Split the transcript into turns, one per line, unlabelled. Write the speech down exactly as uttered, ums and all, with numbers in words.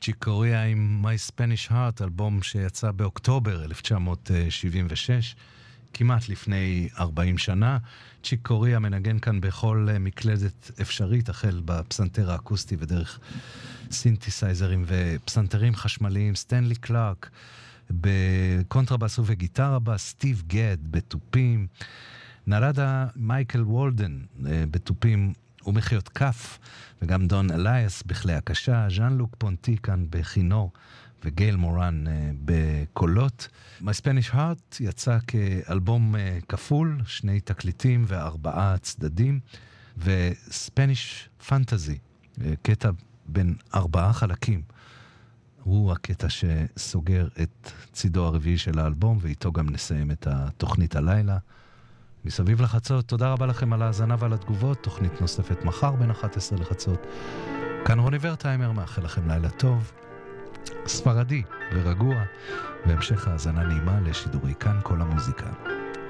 צ'יק קוריאה עם My Spanish Heart, אלבום שיצא באוקטובר אלף תשע מאות שבעים ושש, כמעט לפני ארבעים שנה. צ'יק קוריאה מנגן כאן בכל מקלדת אפשרית, החל בפסנתר האקוסטי ודרך סינתסייזרים ופסנתרים חשמליים, סטנלי קלארק בקונטרבאס ובגיטרה בס, סטיב גד בתופים, נרדה מייקל וולדן בתופים ומחיות כף, וגם דון אלייס בכלי הקשה, ז'אן לוק פונטי כאן בכינור, וגייל מורן uh, בקולות. My Spanish Heart יצא כאלבום uh, כפול, שני תקליטים וארבעה צדדים, וספניש פנטזי, uh, קטע בין ארבעה חלקים, הוא הקטע שסוגר את צידו הרביעי של האלבום, ואיתו גם נסיים את התוכנית הלילה. מסביב לחצות, תודה רבה לכם על ההאזנה ועל התגובות, תוכנית נוספת מחר בין אחת עשרה לחצות. כאן רוני ורטהיימר, מאחל לכם לילה טוב, ספרדי ורגוע, והמשך האזנה נעימה לשידורי כאן כל המוזיקה.